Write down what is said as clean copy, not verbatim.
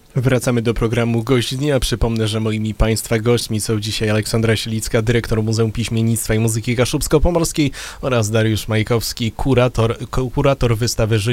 Wracamy do programu Gość Dnia. Przypomnę, że moimi Państwa gośćmi są dzisiaj Aleksandra Sielicka, dyrektor Muzeum Piśmiennictwa i Muzyki Kaszubsko-Pomorskiej oraz Dariusz Majkowski, kurator wystawy